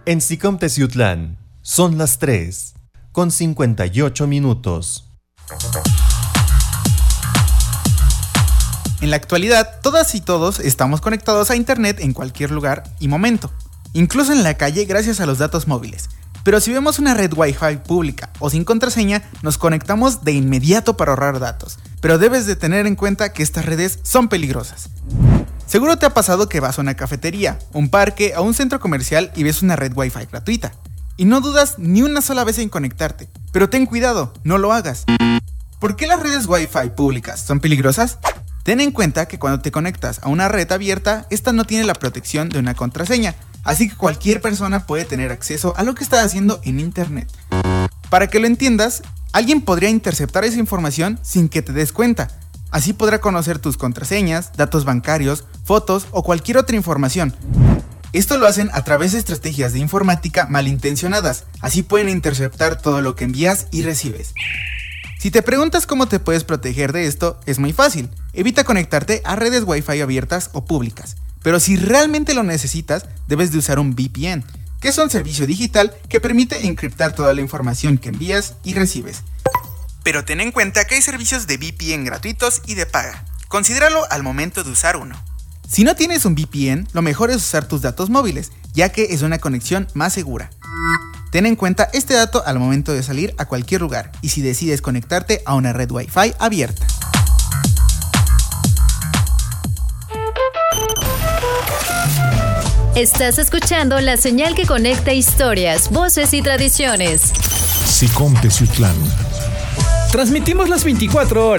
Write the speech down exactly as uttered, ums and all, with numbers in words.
En SICOM Teciutlán son las tres con cincuenta y ocho minutos. En la actualidad, todas y todos estamos conectados a internet en cualquier lugar y momento, incluso en la calle gracias a los datos móviles. Pero si vemos una red Wi-Fi pública o sin contraseña, nos conectamos de inmediato para ahorrar datos. Pero debes de tener en cuenta que estas redes son peligrosas. Seguro te ha pasado que vas a una cafetería, un parque o un centro comercial y ves una red Wi-Fi gratuita. Y no dudas ni una sola vez en conectarte. Pero ten cuidado, no lo hagas. ¿Por qué las redes Wi-Fi públicas son peligrosas? Ten en cuenta que cuando te conectas a una red abierta, esta no tiene la protección de una contraseña, así que cualquier persona puede tener acceso a lo que estás haciendo en internet. Para que lo entiendas, alguien podría interceptar esa información sin que te des cuenta. Así podrá conocer tus contraseñas, datos bancarios, fotos o cualquier otra información. Esto lo hacen a través de estrategias de informática malintencionadas, así pueden interceptar todo lo que envías y recibes. Si te preguntas cómo te puedes proteger de esto, es muy fácil. Evita conectarte a redes Wi-Fi abiertas o públicas. Pero si realmente lo necesitas, debes de usar un V P N, que es un servicio digital que permite encriptar toda la información que envías y recibes. Pero ten en cuenta que hay servicios de V P N gratuitos y de paga. Considéralo al momento de usar uno. Si no tienes un V P N, lo mejor es usar tus datos móviles, ya que es una conexión más segura. Ten en cuenta este dato al momento de salir a cualquier lugar y si decides conectarte a una red Wi-Fi abierta. Estás escuchando la señal que conecta historias, voces y tradiciones. SICOM Teciutlán. Transmitimos las veinticuatro horas.